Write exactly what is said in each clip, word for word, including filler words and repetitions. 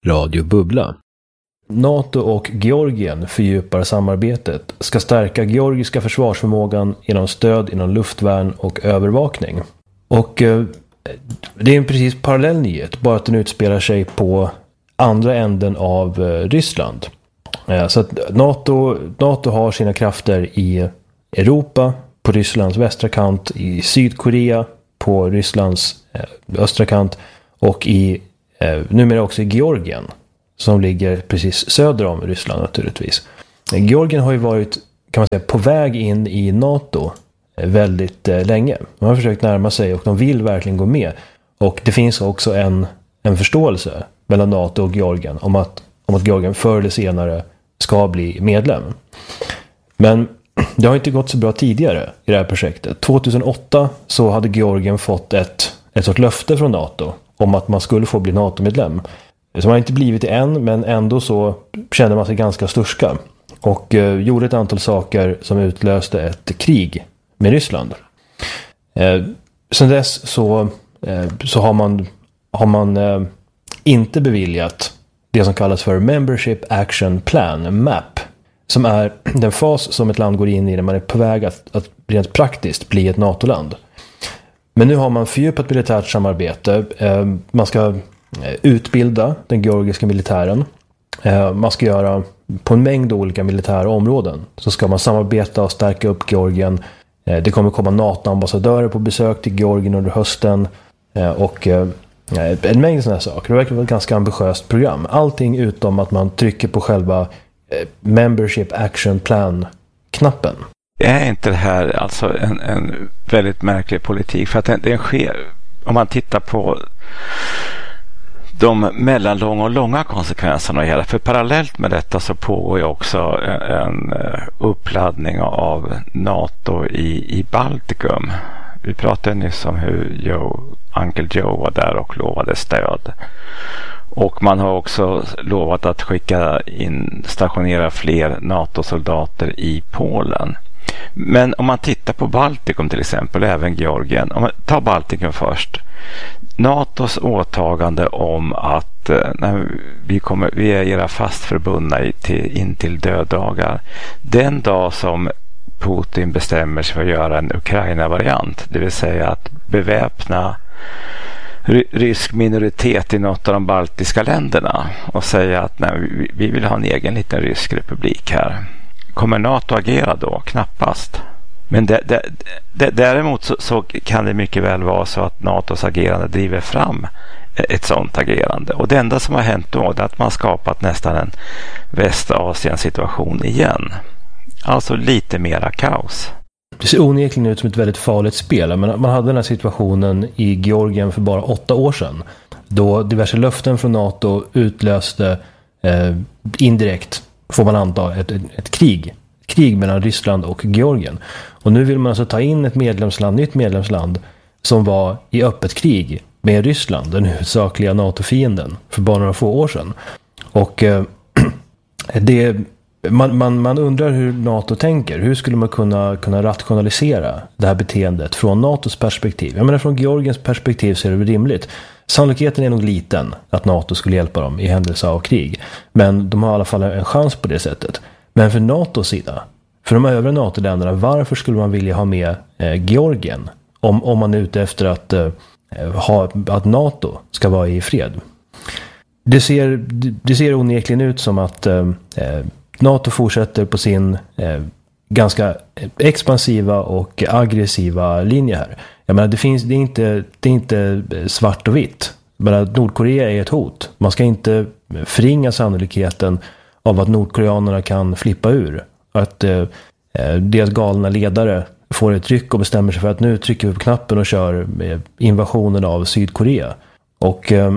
Radio Bubbla. NATO och Georgien fördjupar samarbetet, ska stärka georgiska försvarsförmågan genom stöd inom luftvärn och övervakning. Och eh, det är en precis parallell nyhet, bara att den utspelar sig på andra änden av eh, Ryssland. Eh, så att NATO, NATO har sina krafter i Europa, på Rysslands västra kant, i Sydkorea, på Rysslands eh, östra kant och i eh, numera också i Georgien, som ligger precis söder om Ryssland naturligtvis. Georgien har ju varit, kan man säga, på väg in i NATO väldigt eh, länge. De har försökt närma sig och de vill verkligen gå med. Och det finns också en, en förståelse mellan NATO och Georgien om att, om att Georgien förr eller senare ska bli medlem. Men det har inte gått så bra tidigare i det här projektet. tjugohundraåtta så hade Georgien fått ett, ett sorts löfte från NATO om att man skulle få bli NATO-medlem. Som har inte blivit det än, men ändå så kände man sig ganska sturska. Och eh, gjorde ett antal saker som utlöste ett krig med Ryssland. Eh, sen dess så, eh, så har man, har man eh, inte beviljat det som kallas för Membership Action Plan, M A P. Som är den fas som ett land går in i när man är på väg att, att rent praktiskt bli ett NATO-land. Men nu har man fördjupat militärt samarbete. Eh, man ska utbilda den georgiska militären. Eh, man ska göra på en mängd olika militära områden. Så ska man samarbeta och stärka upp Georgien. Eh, det kommer komma NATO-ambassadörer på besök till Georgien under hösten. Eh, och eh, en mängd sådana här saker. Det verkar vara ett ganska ambitiöst program. Allting utom att man trycker på själva eh, Membership Action Plan-knappen. Är inte det här alltså en, en väldigt märklig politik? För att den, den sker, om man tittar på de mellanlånga och långa konsekvenserna av hela. För parallellt med detta så pågår ju också en, en uppladdning av NATO i, i Baltikum. Vi pratade nyss om hur Joe, Uncle Joe var där och lovade stöd. Och man har också lovat att skicka in, stationera fler NATO-soldater i Polen. Men om man tittar på Baltikum till exempel, även Georgien. Om man tar Baltikum först. NATOs åtagande om att när vi, kommer, vi är era fast förbundna till, in till döddagar. Den dag som Putin bestämmer sig för att göra en Ukraina-variant, det vill säga att beväpna rysk minoritet i något av de baltiska länderna och säga att nej, vi vill ha en egen liten rysk republik här. Kommer NATO agera då? Knappast. Men det, det, det, däremot så, så kan det mycket väl vara så att NATOs agerande driver fram ett sådant agerande. Och det enda som har hänt då är att man skapat nästan en Västasien-situation igen. Alltså lite mera kaos. Det ser onekligen ut som ett väldigt farligt spel. Men man hade den här situationen i Georgien för bara åtta år sedan. Då diverse löften från NATO utlöste eh, indirekt, får man anta, ett, ett, ett krig. Krig mellan Ryssland och Georgien. Och nu vill man alltså ta in ett medlemsland, nytt medlemsland som var i öppet krig med Ryssland, den huvudsakliga NATO-fienden, för bara några få år sedan. Och eh, det, man, man, man undrar hur NATO tänker. Hur skulle man kunna, kunna rationalisera det här beteendet från NATOs perspektiv? Jag menar, från Georgiens perspektiv så är det rimligt. Sannolikheten är nog liten att NATO skulle hjälpa dem i händelse av krig. Men de har i alla fall en chans på det sättet. Men för NATOs sida, för de övriga NATO-länderna, varför skulle man vilja ha med eh, Georgien om, om man är ute efter att, eh, ha, att NATO ska vara i fred? Det ser, det ser onekligen ut som att eh, NATO fortsätter på sin eh, ganska expansiva och aggressiva linje här. Jag menar, det, finns, det, är inte, det är inte svart och vitt. Men Nordkorea är ett hot. Man ska inte förringa sannolikheten av att nordkoreanerna kan flippa ur. Att eh, deras galna ledare får ett tryck och bestämmer sig för att nu trycker vi på knappen och kör eh, invasionen av Sydkorea. Och eh,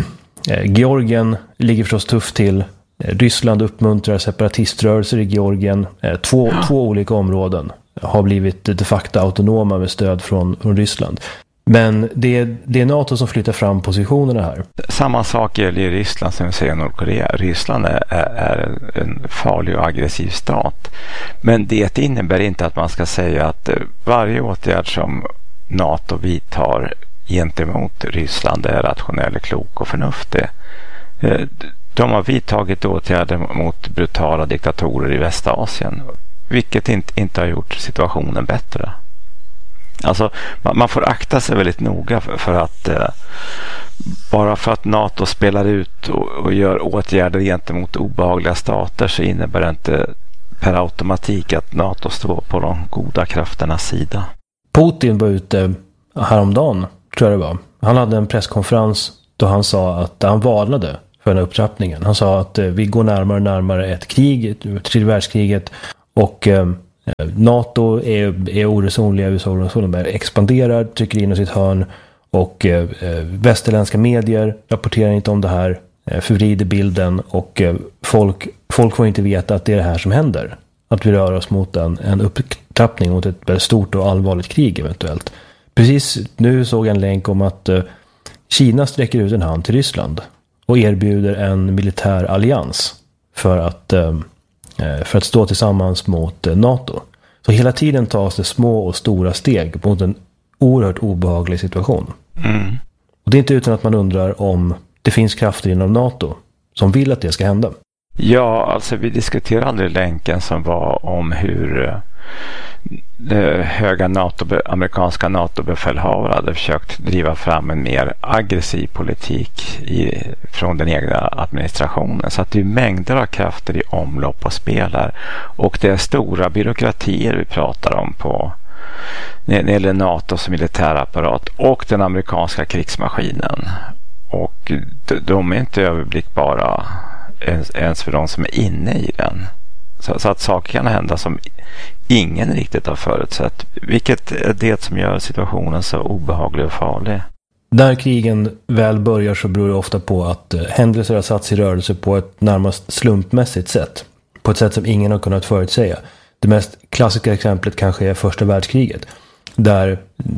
Georgien ligger förstås tufft till. Ryssland uppmuntrar separatiströrelser i Georgien. Eh, två, ja. två olika områden har blivit de facto autonoma med stöd från, från Ryssland. Men det är, det är NATO som flyttar fram positionerna här. Samma sak gäller i Ryssland som vi säger Nordkorea. Ryssland är, är, är en farlig och aggressiv stat. Men det innebär inte att man ska säga att varje åtgärd som NATO vidtar gentemot Ryssland är rationell, klok och förnuftig. de har vidtagit åtgärder mot brutala diktatorer i Västasien, vilket inte, inte har gjort situationen bättre. Alltså man, man får akta sig väldigt noga för, för att eh, bara för att NATO spelar ut och, och gör åtgärder gentemot obehagliga stater så innebär det inte per automatik att NATO står på de goda krafternas sida. Putin var ute häromdagen, tror jag det var. Han hade en presskonferens då han sa att han varnade för den här upptrappningen. Han sa att eh, vi går närmare och närmare ett krig, ett tredje världskriget, och eh, NATO är, är oresonliga, U S A oresonliga, expanderar, trycker in i sitt hörn, och eh, västerländska medier rapporterar inte om det här, eh, förvrider bilden, och eh, folk, folk får inte veta att det är det här som händer. Att vi rör oss mot en, en upptrappning mot ett väldigt stort och allvarligt krig eventuellt. Precis nu såg jag en länk om att eh, Kina sträcker ut en hand till Ryssland och erbjuder en militär allians för att, eh, för att stå tillsammans mot eh, NATO. Så hela tiden tas det små och stora steg mot en oerhört obehaglig situation. Mm. Och det är inte utan att man undrar om det finns krafter inom NATO som vill att det ska hända. Ja, alltså vi diskuterade aldrig länken som var om hur eh, höga NATO, amerikanska NATO-befälhavare hade försökt driva fram en mer aggressiv politik i, från den egna administrationen. Så att det är mängder av krafter i omlopp och spelar. Och det är stora byråkratier vi pratar om på när det gäller NATOs militärapparat och den amerikanska krigsmaskinen. Och de, de är inte överblickbara ens, ens för de som är inne i den. Så, så att saker kan hända som ingen riktigt har förutsett. Vilket är det som gör situationen så obehaglig och farlig. När krigen väl börjar så beror det ofta på att händelser har satts i rörelse på ett närmast slumpmässigt sätt. På ett sätt som ingen har kunnat förutsäga. Det mest klassiska exemplet kanske är första världskriget. Där,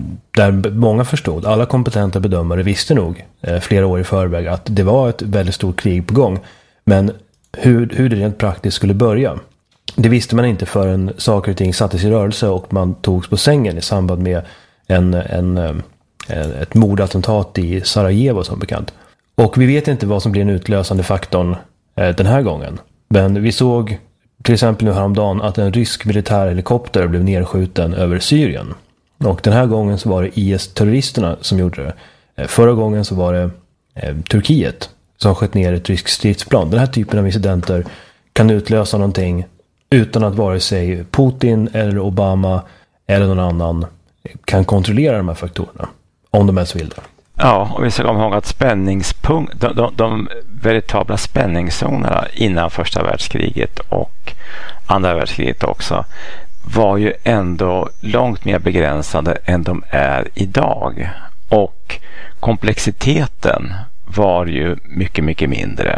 där många förstod, alla kompetenta bedömare visste nog eh, flera år i förväg att det var ett väldigt stort krig på gång. Men hur, hur det rent praktiskt skulle börja, det visste man inte förrän saker och ting sattes i rörelse och man togs på sängen i samband med en, en, en, ett mordattentat i Sarajevo som bekant. Och vi vet inte vad som blir den utlösande faktorn eh, den här gången. Men vi såg till exempel nu häromdagen att en rysk militärhelikopter blev nedskjuten över Syrien. Och den här gången så var det I S-terroristerna som gjorde det. Eh, förra gången så var det eh, Turkiet som sköt ner ett ryskt stridsplan. Den här typen av incidenter kan utlösa någonting utan att vare sig Putin eller Obama eller någon annan kan kontrollera de här faktorerna. Om de ens vill det. Ja, och vi ska komma ihåg att spänningspunkt, de, de, de veritabla spänningszonerna innan första världskriget och andra världskriget också var ju ändå långt mer begränsade än de är idag. Och komplexiteten var ju mycket, mycket mindre.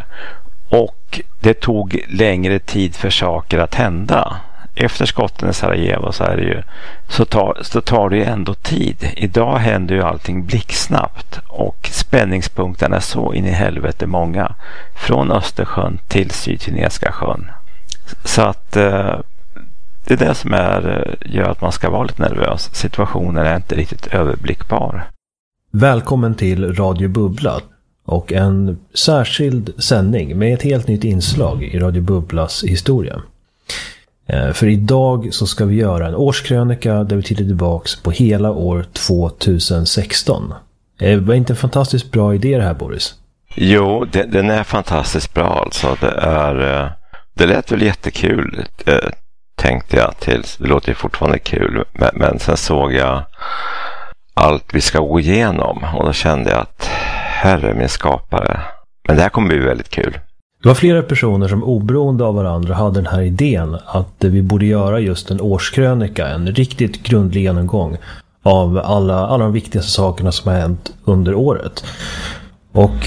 Och det tog längre tid för saker att hända. Efter skotten i Sarajevo så, är det ju, så, tar, så tar det ju ändå tid. Idag händer ju allting blixtsnabbt och spänningspunkterna är så in i helvete många. Från Östersjön till Sydkinesiska sjön. Så att eh, det är det som är, gör att man ska vara lite nervös. Situationen är inte riktigt överblickbar. Välkommen till Radio Bubbla och en särskild sändning med ett helt nytt inslag i Radio Bubblas historia. För idag så ska vi göra en årskrönika där vi tittar tillbaks på hela år tjugohundrasexton. Det var inte en fantastiskt bra idé det här, Boris? Jo, det, den är fantastiskt bra alltså. Det, är, det lät väl jättekul, tänkte jag tills. Det låter ju fortfarande kul. Men, men sen såg jag allt vi ska gå igenom och då kände jag att herre min skapare. Men det här kommer bli väldigt kul. Det var flera personer som oberoende av varandra hade den här idén att vi borde göra just en årskrönika, en riktigt grundlig genomgång av alla, alla de viktigaste sakerna som har hänt under året. Och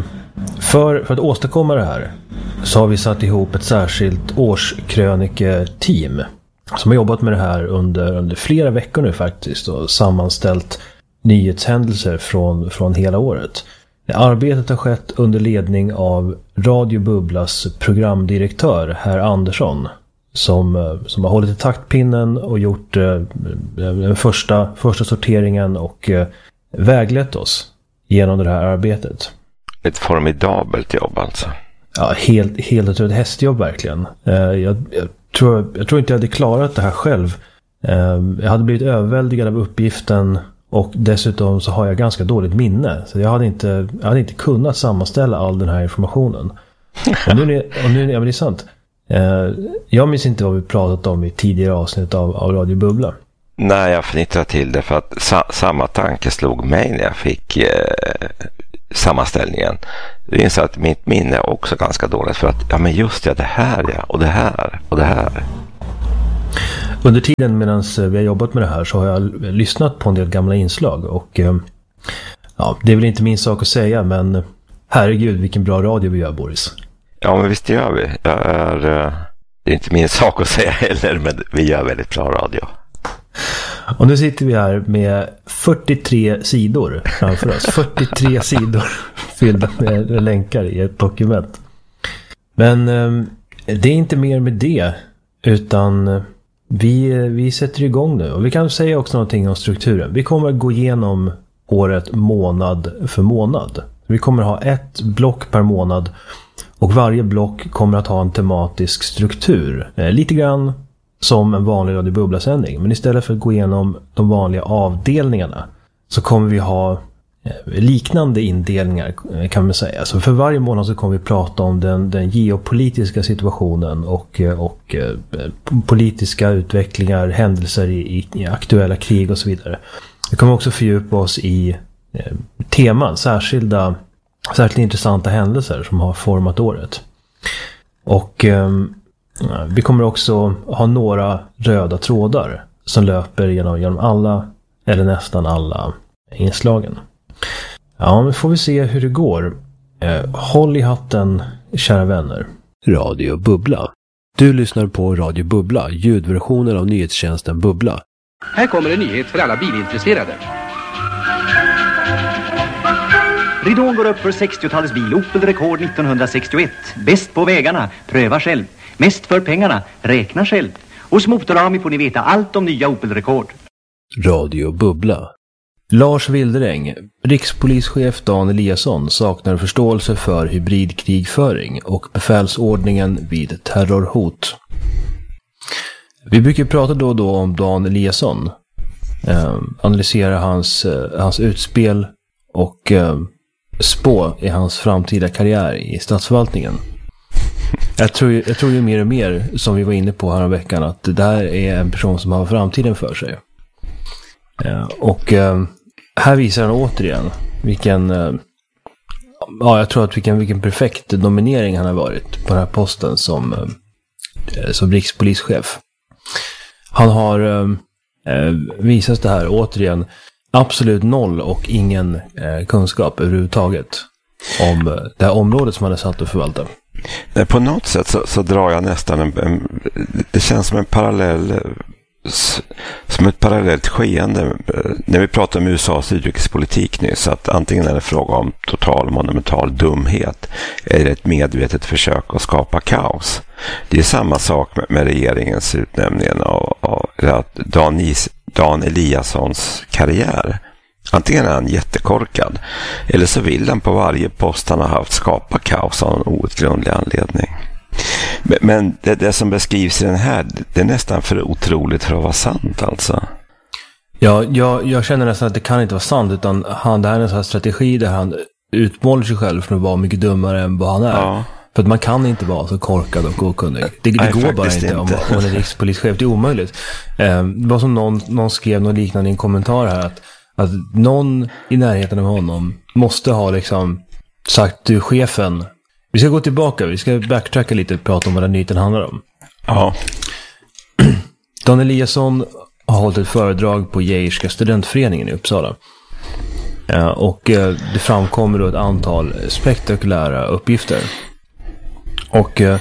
för, för att åstadkomma det här så har vi satt ihop ett särskilt årskröniketeam som har jobbat med det här under, under flera veckor nu faktiskt och sammanställt nyhetshändelser från, från hela året. Arbetet har skett under ledning av Radio Bubblas programdirektör, herr Andersson, som, som har hållit i taktpinnen och gjort eh, den första, första sorteringen och eh, väglett oss genom det här arbetet. Ett formidabelt jobb alltså. ja, helt, helt ett hästjobb verkligen. Uh, jag, jag, tror, jag tror inte jag hade klarat det här själv. Uh, jag hade blivit överväldigad av uppgiften och dessutom så har jag ganska dåligt minne. Så jag hade inte, jag hade inte kunnat sammanställa all den här informationen. Och nu, och nu ja, men det är sant. Uh, jag minns inte vad vi pratat om i tidigare avsnitt av, av Radio Bubbla. Nej, jag fnittrar till det för att sa- samma tanke slog mig när jag fick eh, sammanställningen. Det är så att mitt minne är också ganska dåligt för att, ja men just det, det här ja, och det här, och det här. Under tiden medan vi har jobbat med det här så har jag lyssnat på en del gamla inslag och eh, ja, det är väl inte min sak att säga, men herregud vilken bra radio vi gör, Boris. Ja, men visst gör vi. Jag är, det är inte min sak att säga heller, men vi gör väldigt bra radio. Och nu sitter vi här med fyrtiotre sidor framför oss. fyrtiotre sidor fyllda med länkar i ett dokument. Men eh, det är inte mer med det, utan vi, vi sätter igång nu. Och vi kan säga också någonting om strukturen. Vi kommer att gå igenom året månad för månad. Vi kommer att ha ett block per månad. Och varje block kommer att ha en tematisk struktur. Eh, lite grann som en vanlig Radio Bubbla-sändning. Men istället för att gå igenom de vanliga avdelningarna så kommer vi ha eh, liknande indelningar, kan man säga. Så för varje månad så kommer vi prata om den, den geopolitiska situationen och, och eh, politiska utvecklingar, händelser i, i, i aktuella krig och så vidare. Vi kommer också fördjupa oss i eh, teman, särskilda särskilt intressanta händelser som har format året. Och eh, vi kommer också ha några röda trådar som löper genom, genom alla eller nästan alla inslagen. Ja, men får vi se hur det går. Eh, håll i hatten, kära vänner. Radio Bubbla. Du lyssnar på Radio Bubbla, ljudversionen av nyhetstjänsten Bubbla. Här kommer en nyhet för alla bilintresserade. Ridån går upp för sextiotalets bil, Opel rekord nittonhundrasextioett. Bäst på vägarna, pröva själv. Mest för pengarna, räkna själv. Hos Motorami får ni veta allt om nya Opel-rekord. Radio Bubbla. Lars Wilderäng, rikspolischef Dan Eliasson, saknar förståelse för hybridkrigföring och befälsordningen vid terrorhot. Vi brukar prata då och då om Dan Eliasson. Eh, analysera hans, eh, hans utspel och eh, spå i hans framtida karriär i statsförvaltningen. Jag tror, jag tror ju mer och mer, som vi var inne på här om veckan, att det där är en person som har framtiden för sig. Eh, och eh, här visar han återigen vilken, eh, ja, jag tror att vilken, vilken perfekt nominering han har varit på den här posten som, eh, som rikspolischef. Han har eh, visat det här återigen, absolut noll och ingen eh, kunskap överhuvudtaget om eh, det här området som han är satt att förvalta. På något sätt så, så drar jag nästan en, en, det känns som en parallell som ett parallellt skeende när vi pratar om U S A:s utrikespolitik nyss, att antingen är det fråga om total monumental dumhet eller ett medvetet försök att skapa kaos. Det är samma sak med, med regeringens utnämningen av, av Dan, Is, Dan Eliassons karriär. Antingen är han jättekorkad eller så vill han på varje post han har haft skapa kaos av en outgrundlig anledning. Men det, det som beskrivs i den här, det är nästan för otroligt för att vara sant alltså. Ja, jag, jag känner nästan att det kan inte vara sant, utan han, det här är en sån här strategi där han utmålar sig själv för att vara mycket dummare än vad han är. Ja. För att man kan inte vara så korkad och okunnig. Det, det Nej, går bara inte, inte. Om man är rikspolischef. Det är omöjligt. Eh, det var som någon, någon skrev något liknande i en kommentar här, att, att någon i närheten av honom måste ha liksom sagt till chefen. Vi ska gå tillbaka, vi ska backtracka lite och prata om vad den nyheten handlar om. Ja. Dan Eliasson har hållit ett föredrag på Geirska studentföreningen i Uppsala. Ja, och eh, det framkommer då ett antal spektakulära uppgifter. Och eh,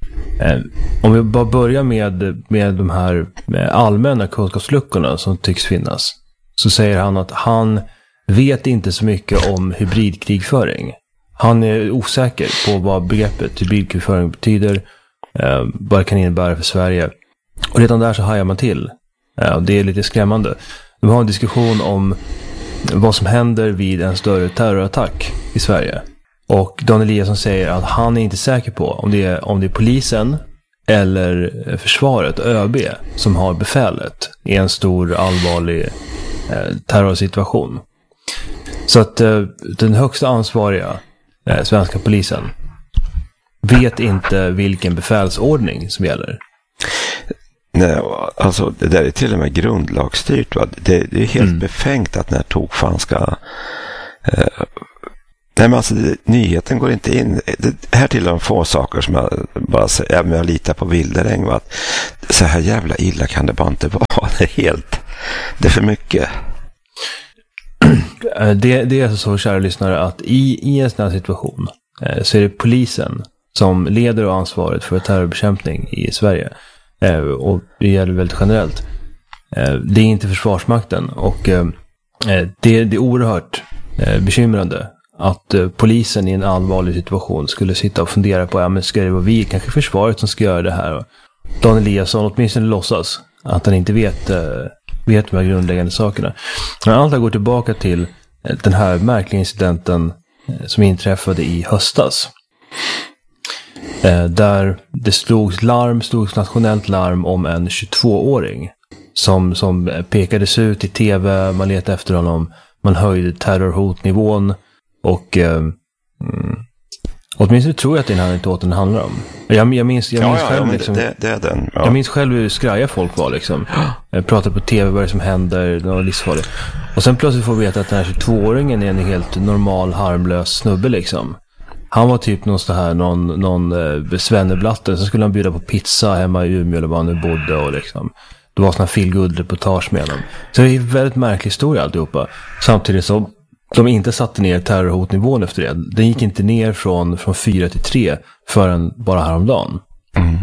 om vi bara börjar med, med de här med allmänna kunskapsluckorna som tycks finnas, så säger han att han vet inte så mycket om hybridkrigföring. Han är osäker på vad begreppet hybridkrigföring betyder, eh, vad det kan innebära för Sverige. Och redan där så hajar man till. Eh, det är lite skrämmande. Vi har en diskussion om vad som händer vid en större terrorattack i Sverige. Och Dan Eliasson säger att han är inte säker på om det är, om det är polisen eller försvaret, ÖB, som har befälet i en stor allvarlig eh, terrorsituation. Så att eh, den högsta ansvariga eh, svenska polisen vet inte vilken befälsordning som gäller. Nej, alltså det där är till och med grundlagsstyrt. Va? Det, det är helt mm. befängt att när tokfan ska... Eh, nej men alltså det, nyheten går inte in. Det, här till de få saker som jag bara säger, ja, men jag litar på Wilderäng. Va? Att så här jävla illa kan det bara inte vara. Det är helt... Det är för mycket. Det, det är så, kära lyssnare, att i, i en sån här situation eh, så är det polisen som leder och ansvaret för terrorbekämpning i Sverige. Eh, och det gäller väldigt generellt. Eh, det är inte Försvarsmakten. Och eh, det, det är oerhört eh, bekymrande att eh, polisen i en allvarlig situation skulle sitta och fundera på, ja men ska det vara vi, kanske försvaret, som ska göra det här. Och Dan Eliasson åtminstone låtsas att han inte vet, eh, vet de här grundläggande sakerna. Men allt går tillbaka till eh, den här märkliga incidenten eh, som inträffade i höstas. Eh, där det slogs larm, slogs nationellt larm om en tjugotvååring som, som pekades ut i tv, man letade efter honom, man höjde terrorhotnivån och eh, mm, åtminstone tror jag att det är den här anekdoten handlar om. Jag, jag minns, jag minns ja, själv ja, liksom, det, det är den. Ja. Jag minns själv hur skraja folk var liksom. Jag pratade på tv vad det som händer, det var livsfarligt. Och sen plötsligt får vi veta att den här tjugotvååringen är en helt normal, harmlös snubbe liksom. Han var typ någon sån här, någon, någon eh, svenneblatte. Så skulle han bjuda på pizza hemma i Umeå eller var han nu bodde. Och liksom, det var såna här feel-good-reportage med honom. Så det är en väldigt märklig historia alltihopa. Samtidigt som de inte satte ner terrorhotnivån efter det. Den gick inte ner från, från fyra till tre förrän bara häromdagen. Mm.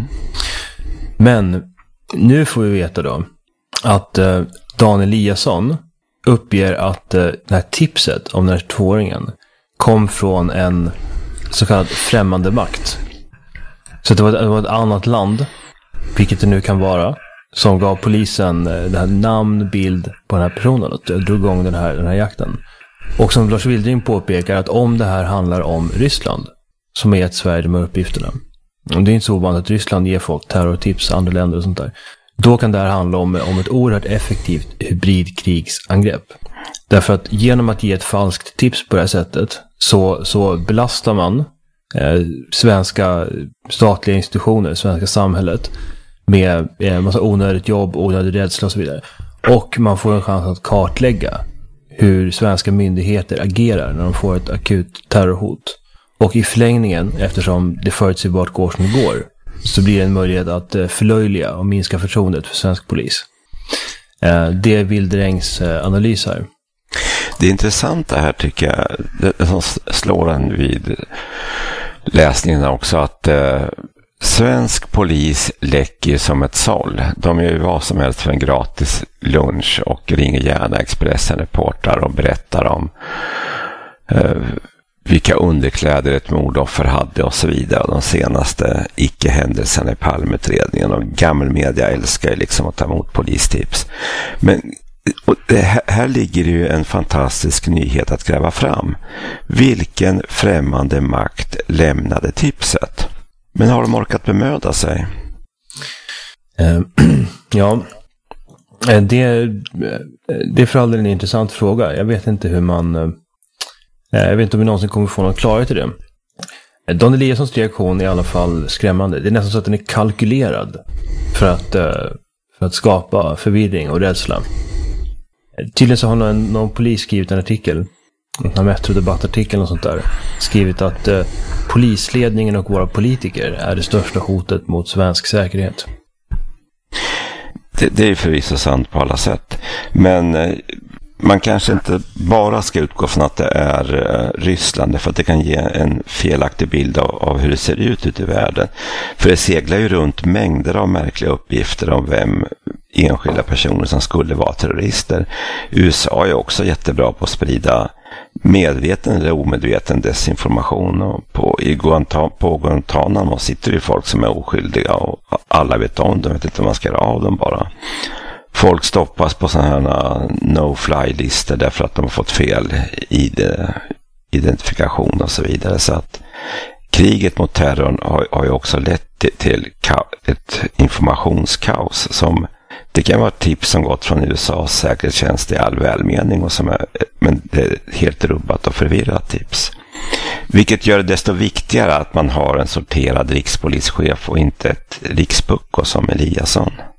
Men nu får vi veta då att eh, Dan Eliasson uppger att eh, det här tipset om den här tvååringen kom från en så kallad främmande makt. Så det var, det var ett annat land, vilket det nu kan vara, som gav polisen det här namn, bild på den här personen och drog igång den här, den här jakten. Och som Lars Wildring påpekar, att om det här handlar om Ryssland, som är ett Sverige med uppgifterna, och det är inte så ovanligt att Ryssland ger folk terrortips, andra länder och sånt där, då kan det här handla om, om ett oerhört effektivt hybridkrigsangrepp. Därför att genom att ge ett falskt tips på det här sättet så, så belastar man eh, svenska statliga institutioner, svenska samhället med eh, massa onödigt jobb, onödig rädsla och så vidare. Och man får en chans att kartlägga hur svenska myndigheter agerar när de får ett akut terrorhot. Och i förlängningen, eftersom det förutsägbart går som det går, så blir det en möjlighet att eh, förlöjliga och minska förtroendet för svensk polis. Eh, det är Wilderängs eh, analys här. Det intressanta här tycker jag, det som slår en vid läsningen också, att eh, svensk polis läcker som ett såll. De gör ju vad som helst för en gratis lunch och ringer gärna Expressen-reportrar och berättar om eh, vilka underkläder ett mordoffer hade och så vidare. Och de senaste icke-händelserna i Palmeutredningen, och gammelmedia älskar ju liksom att ta emot polistips. Men och det här, här ligger ju en fantastisk nyhet att gräva fram. Vilken främmande makt lämnade tipset? Men har de orkat bemöda sig? Uh, ja, det, det är för all del en intressant fråga. Jag vet inte hur man... Uh, jag vet inte om vi någonsin kommer få någon klarhet i det. Dan Eliassons reaktion är i alla fall skrämmande. Det är nästan så att den är kalkylerad för att, uh, för att skapa förvirring och rädsla. Tydligen så har någon, någon polis skrivit en artikel, en Metro-debattartikel och sånt där, skrivit att eh, polisledningen och våra politiker är det största hotet mot svensk säkerhet. Det, det är förvisso sant på alla sätt. Men eh, man kanske inte bara ska utgå från att det är eh, Ryssland, för att det kan ge en felaktig bild av, av hur det ser ut ute i världen. För det seglar ju runt mängder av märkliga uppgifter om vem enskilda personer som skulle vara terrorister. U S A är också jättebra på att sprida medveten eller omedveten desinformation. Och på, i Guantan- på Guantanamo sitter ju folk som är oskyldiga och alla vet om, de vet inte vad man ska göra av dem bara. Folk stoppas på sådana här no-fly-listor därför att de har fått fel I D, identifikation och så vidare. Så att kriget mot terrorn har, har ju också lett till, till ett informationskaos som det kan vara tips som gått från U S A:s säkerhetstjänst i all välmening, och som är, men det är helt rubbat och förvirrat tips. Vilket gör det desto viktigare att man har en sorterad rikspolischef och inte ett rikspucko som Eliasson.